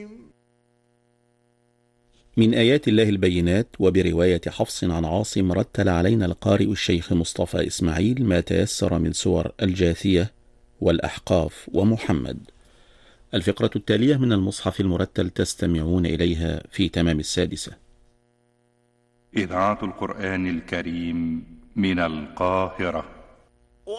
من آيات الله البينات. وبرواية حفص عن عاصم رتل علينا القارئ الشيخ مصطفى إسماعيل ما تيسر من سور الجاثية والأحقاف ومحمد. الفقرة التالية من المصحف المرتل تستمعون إليها في تمام السادسة. إذاعة القرآن الكريم من القاهرة.